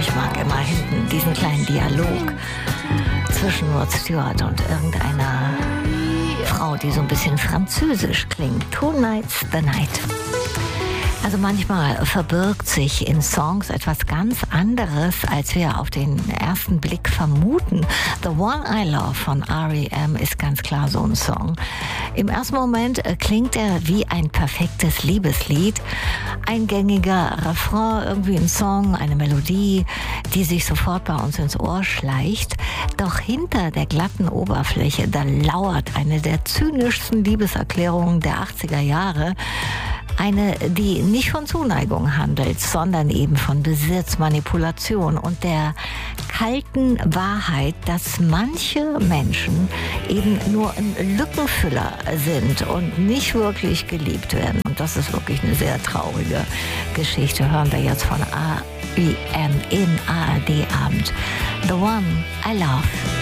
ich mag immer hinten diesen kleinen Dialog zwischen Rod Stewart und irgendeiner Frau, die so ein bisschen französisch klingt. Tonight's the Night. Also manchmal verbirgt sich in Songs etwas ganz anderes, als wir auf den ersten Blick vermuten. The One I Love von R.E.M. ist ganz klar so ein Song. Im ersten Moment klingt er wie ein perfektes Liebeslied. Ein gängiger Refrain, irgendwie ein Song, eine Melodie, die sich sofort bei uns ins Ohr schleicht. Doch hinter der glatten Oberfläche, da lauert eine der zynischsten Liebeserklärungen der 80er Jahre. Eine, die nicht von Zuneigung handelt, sondern eben von Besitz, Manipulation und der kalten Wahrheit, dass manche Menschen eben nur ein Lückenfüller sind und nicht wirklich geliebt werden. Und das ist wirklich eine sehr traurige Geschichte. Hören wir jetzt von R.E.M. im ARD-Abend. The One I Love.